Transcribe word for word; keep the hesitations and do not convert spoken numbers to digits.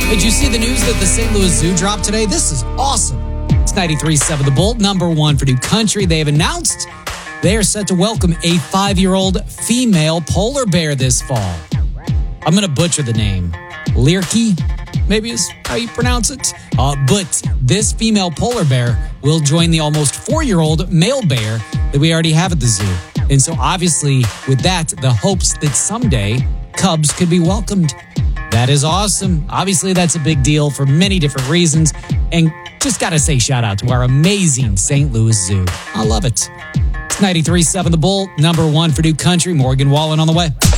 Did you see the news that the Saint Louis Zoo dropped today? This is awesome. It's ninety-three point seven The Bull, number one for New Country. They have announced they are set to welcome a five-year-old female polar bear this fall. I'm going to butcher the name. Lirky, maybe is how you pronounce it. Uh, but this female polar bear will join the almost four-year-old male bear that we already have at the zoo. And so obviously with that, the hopes that someday cubs could be welcomed. That is awesome. Obviously, that's a big deal for many different reasons. And just got to say shout out to our amazing Saint Louis Zoo. I love it. It's ninety-three point seven The Bull, number one for New Country. Morgan Wallen on the way.